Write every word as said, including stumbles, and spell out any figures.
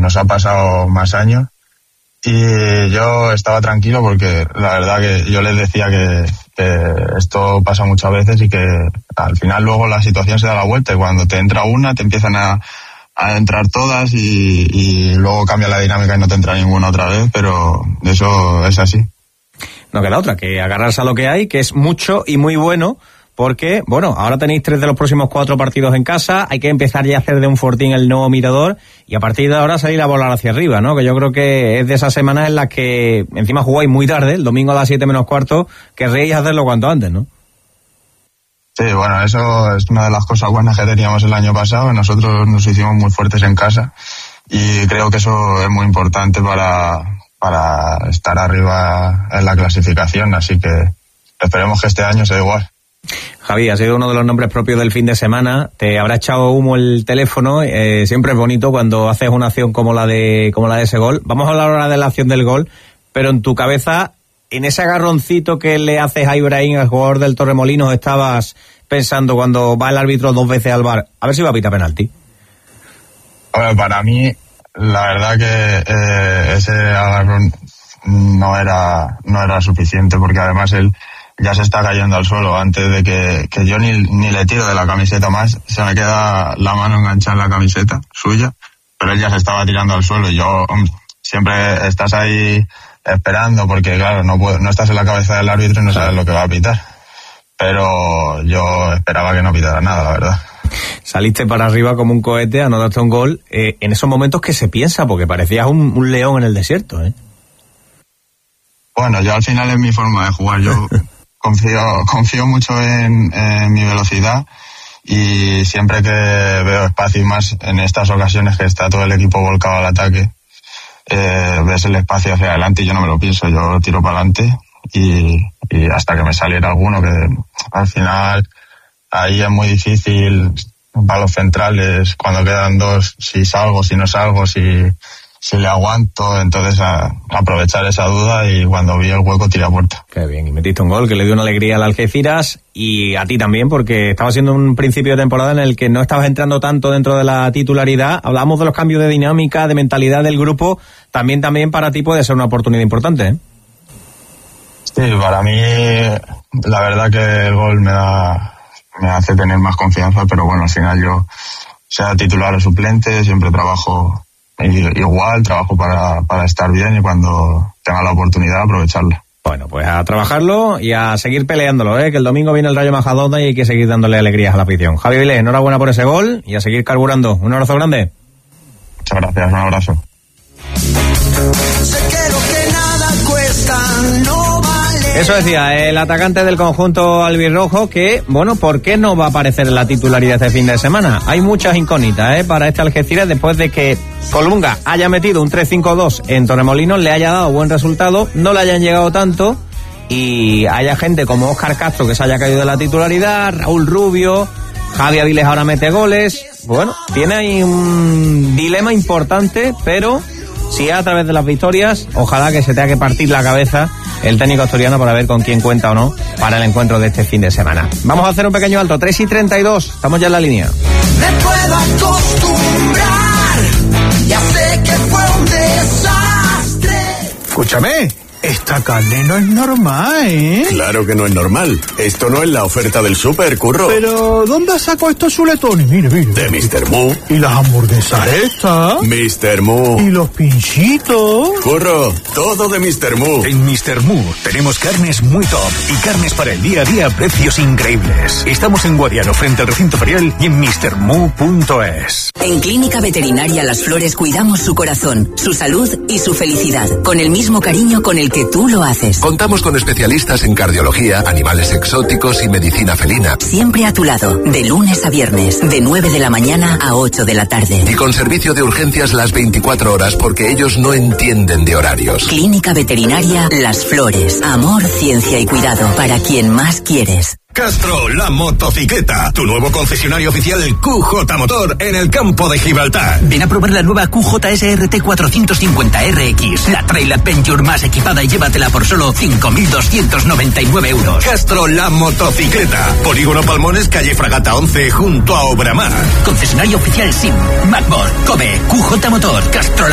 nos ha pasado más años. Y yo estaba tranquilo porque la verdad que yo les decía que, que esto pasa muchas veces y que al final luego la situación se da la vuelta y cuando te entra una te empiezan a, a entrar todas y, y luego cambia la dinámica y no te entra ninguna otra vez, pero eso es así. No queda otra que agarrarse a lo que hay, que es mucho y muy bueno. Porque, bueno, ahora tenéis tres de los próximos cuatro partidos en casa, hay que empezar ya a hacer de un fortín el nuevo Mirador y a partir de ahora salir a volar hacia arriba, ¿no? Que yo creo que es de esas semanas en las que encima jugáis muy tarde, el domingo a las siete menos cuarto, querréis hacerlo cuanto antes, ¿no? Sí, bueno, eso es una de las cosas buenas que teníamos el año pasado, nosotros nos hicimos muy fuertes en casa y creo que eso es muy importante para, para estar arriba en la clasificación, así que esperemos que este año sea igual. Javi, ha sido uno de los nombres propios del fin de semana, te habrá echado humo el teléfono, eh, siempre es bonito cuando haces una acción como la de como la de ese gol. Vamos a hablar ahora de la acción del gol, pero en tu cabeza, en ese agarroncito que le haces a Ibrahim, al jugador del Torremolinos, estabas pensando cuando va el árbitro dos veces al V A R, a ver si va a pitar penalti. Bueno, para mí, la verdad que eh, ese agarrón no era, no era suficiente porque además él ya se está cayendo al suelo antes de que, que yo ni, ni le tiro de la camiseta más, se me queda la mano enganchada en la camiseta suya, pero él ya se estaba tirando al suelo y yo, hombre, siempre estás ahí esperando porque claro, no puedo, no estás en la cabeza del árbitro y no sabes lo que va a pitar, pero yo esperaba que no pitara nada, la verdad. Saliste para arriba como un cohete, anotaste un gol, eh, en esos momentos que se piensa, porque parecías un, un león en el desierto, ¿eh? Bueno, yo al final es mi forma de jugar, yo confío, confío mucho en, en mi velocidad y siempre que veo espacio y más en estas ocasiones que está todo el equipo volcado al ataque, eh, ves el espacio hacia adelante y yo no me lo pienso, yo tiro para adelante y, y hasta que me saliera alguno, que al final ahí es muy difícil para los centrales, cuando quedan dos, si salgo, si no salgo, si, si le aguanto, entonces a, aprovechar esa duda y cuando vi el hueco tiré a puerta. Qué bien, y metiste un gol que le dio una alegría al Algeciras y a ti también, porque estaba siendo un principio de temporada en el que no estabas entrando tanto dentro de la titularidad. Hablamos de los cambios de dinámica, de mentalidad del grupo, también también para ti puede ser una oportunidad importante, ¿eh? Sí, para mí la verdad que el gol me da, me hace tener más confianza, pero bueno, al final yo, sea titular o suplente, siempre trabajo igual, trabajo para, para estar bien y cuando tenga la oportunidad aprovecharla. Bueno, pues a trabajarlo y a seguir peleándolo, ¿eh? Que el domingo viene el Rayo Majadahonda y hay que seguir dándole alegrías a la afición. Javi Vilés, enhorabuena por ese gol y a seguir carburando. Un abrazo grande. Muchas gracias, un abrazo. Sé que lo que nada cuesta no vale. Eso decía el atacante del conjunto albirrojo que, bueno, ¿por qué no va a aparecer en la titularidad este fin de semana? Hay muchas incógnitas, ¿eh? Para este Algeciras después de que Colunga haya metido un tres cinco dos en Torremolinos, le haya dado buen resultado, no le hayan llegado tanto y haya gente como Óscar Castro que se haya caído de la titularidad, Raúl Rubio, Javi Avilés ahora mete goles. Bueno, tiene ahí un dilema importante, pero si es a través de las victorias, ojalá que se tenga que partir la cabeza el técnico asturiano para ver con quién cuenta o no para el encuentro de este fin de semana. Vamos a hacer un pequeño alto, tres y treinta y dos, estamos ya en la línea. Me puedo acostumbrar, ya sé que fue un desastre. Escúchame, esta carne no es normal, ¿eh? Claro que no es normal. Esto no es la oferta del Super, Curro. Pero, ¿dónde sacó estos chuletones? Mire, mire. De mister Moo. ¿Y las hamburguesas estas? mister Moo. ¿Y los pinchitos? Curro, todo de mister Moo. En mister Moo tenemos carnes muy top y carnes para el día a día a precios increíbles. Estamos en Guadiano, frente al recinto ferial y en mister moo punto es. En Clínica Veterinaria Las Flores cuidamos su corazón, su salud y su felicidad, con el mismo cariño con el que tú lo haces. Contamos con especialistas en cardiología, animales exóticos y medicina felina. Siempre a tu lado, de lunes a viernes, de nueve de la mañana a ocho de la tarde. Y con servicio de urgencias las veinticuatro horas porque ellos no entienden de horarios. Clínica Veterinaria Las Flores. Amor, ciencia y cuidado para quien más quieres. Castro, la motocicleta, tu nuevo concesionario oficial Q J Motor en el campo de Gibraltar. Ven a probar la nueva Q J S R T cuatrocientos cincuenta R X, la Trail Adventure más equipada y llévatela por solo cinco mil doscientos noventa y nueve euros. Castro, la motocicleta, Polígono Palmones, calle Fragata once, junto a Obramar. Concesionario oficial SIM, Macbor, Kobe, Q J Motor, Castro.